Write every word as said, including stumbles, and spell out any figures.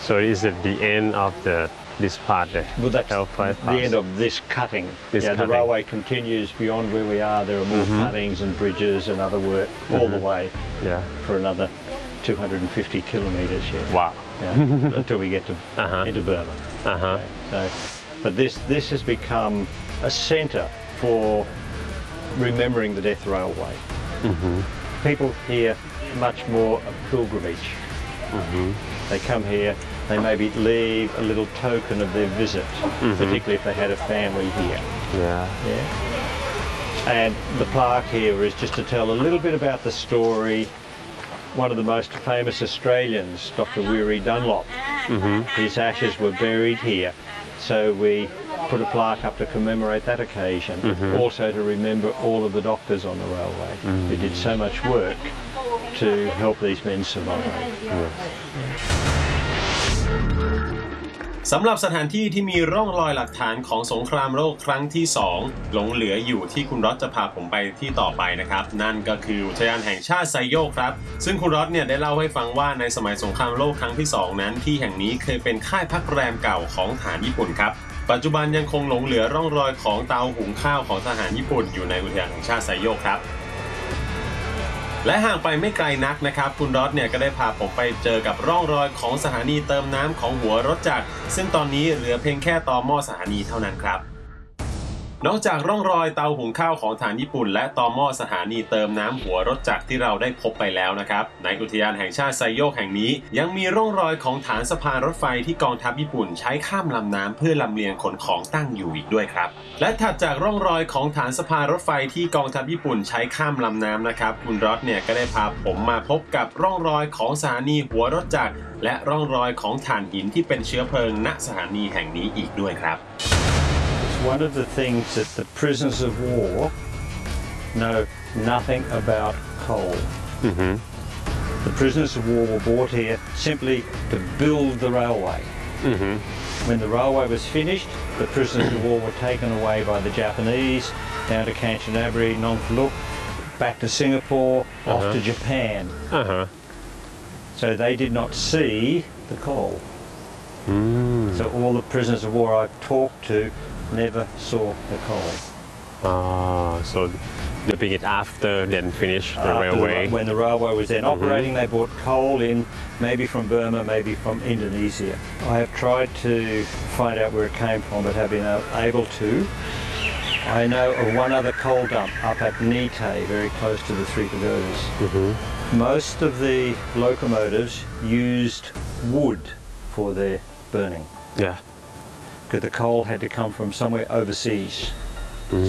So is it the end of the this part the Well, that's L5 the end of this cutting. This yeah, cutting. The railway continues beyond where we are. There are more Mm-hmm. cuttings and bridges and other work all the way Yeah. for another two hundred fifty kilometres yet. Wow. Yeah, until we get to Uh-huh. into Burma. Uh-huh. So, but this this has become a centre for remembering the Death Railway. Mm-hmm. People here much more a pilgrimage. Mm-hmm. They come here, they maybe leave a little token of their visit, Mm-hmm. particularly if they had a family here. Yeah. Yeah. And the plaque here is just to tell a little bit about the story. One of the most famous Australians, Doctor Weary Dunlop, Mm-hmm. his ashes were buried here. So we put a plaque up to commemorate that occasion, Mm-hmm. also to remember all of the doctors on the railway who did so much work to help these men survive. สำหรับสถานที่ที่มีร่องรอยหลักฐานของสงครามโลกครั้งที่สองหลงเหลืออยู่ที่คุณรอดจะพาผมไปที่ต่อไปนะครับนั่นก็คืออุทยานแห่งชาติไซโยกครับซึ่งคุณรอดเนี่ยได้เล่าให้ฟังว่าในสมัยสงครามโลกครั้งที่สองนั้นที่แห่งนี้เคยเป็นค่ายพักแรมเก่าของทหารญี่ปุ่นครับปัจจุบันยังคงหลงเหลือร่องรอยของเตาหุงข้าวของทหารญี่ปุ่นอยู่ในอุทยานแห่งชาติไซโยกครับและห่างไปไม่ไกลนักนะครับคุณรอดเนี่ยก็ได้พาผมไปเจอกับร่องรอยของสถานีเติมน้ำของหัวรถจักรซึ่งตอนนี้เหลือเพียงแค่ตอหม้อสถานีเท่านั้นครับนอกจากร่องรอยเตาหุงข้าวของทหารญี่ปุ่นและตอหม้อสถานีเติมน้ำหัวรถจักรที่เราได้พบไปแล้วนะครับในอุทยานแห่งชาติไซโยกแห่งนี้ยังมีร่องรอยของฐานสะพานรถไฟที่กองทัพญี่ปุ่นใช้ข้ามลำน้ำเพื่อลำเลียงขนของตั้งอยู่อีกด้วยครับและถัดจากร่องรอยของฐานสะพานรถไฟที่กองทัพญี่ปุ่นใช้ข้ามลำน้ำนะครับคุณรอดเนี่ยก็ได้พาผมมาพบกับร่องรอยของสถานีหัวรถจักรและร่องรอยของถ่านหินที่เป็นเชื้อเพลิงณสถานีแห่งนี้อีกด้วยครับ One of the things that the prisoners of war know nothing about coal. Mm-hmm. The prisoners of war were brought here simply to build the railway. Mm-hmm. When the railway was finished, the prisoners of war were taken away by the Japanese down to Kanchanaburi, Nongphaluk, back to Singapore, Uh-huh. off to Japan. Uh-huh. So they did not see the coal. Mm. So all the prisoners of war I've talked to never saw the coal. Ah, so they bring it after then finish the After railway. The, when the railway was then Mhm. operating, they brought coal in, maybe from Burma, maybe from Indonesia. I have tried to find out where it came from, but have been able to. I know of one other coal dump up at Nite, very close to the Three Pagodas. Mm-hmm. Most of the locomotives used wood for their burning, Yeah. because the coal had to come from somewhere overseas.